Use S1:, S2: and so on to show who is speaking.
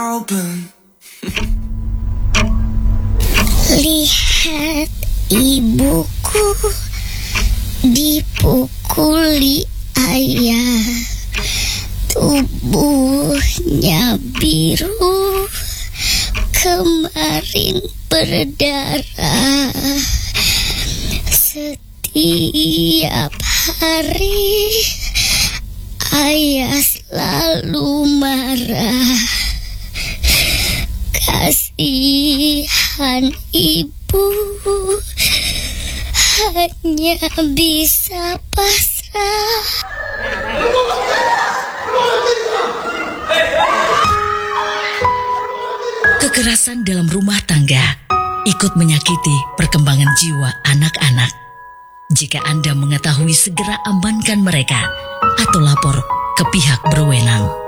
S1: Lihat ibuku dipukuli ayah, tubuhnya biru, kemarin berdarah. Setiap hari ayah selalu marah. Kasihan ibu, hanya bisa pasrah.
S2: Kekerasan dalam rumah tangga ikut menyakiti perkembangan jiwa anak-anak. Jika Anda mengetahui, segera amankan mereka atau lapor ke pihak berwenang.